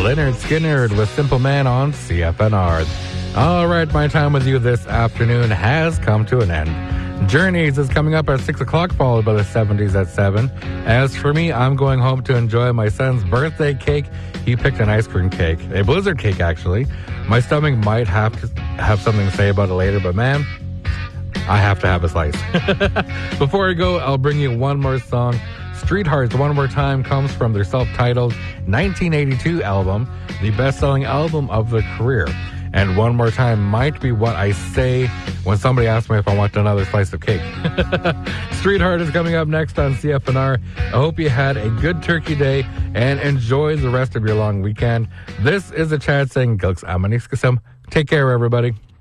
Leonard Skinner with Simple Man on CFNR. All right, my time with you this afternoon has come to an end. Journeys is coming up at 6 o'clock, followed by the 70s at 7. As for me, I'm going home to enjoy my son's birthday cake. He picked an ice cream cake, a blizzard cake, actually. My stomach might have something to say about it later, but man, I have to have a slice. Before I go, I'll bring you one more song. Street Hearts, One More Time, comes from their self-titled 1982 album, the best-selling album of their career. And One More Time might be what I say when somebody asks me if I want another slice of cake. Street Heart is coming up next on CFNR. I hope you had a good turkey day and enjoy the rest of your long weekend. This is a chat saying, Gilks Amanis Kasem. Take care, everybody.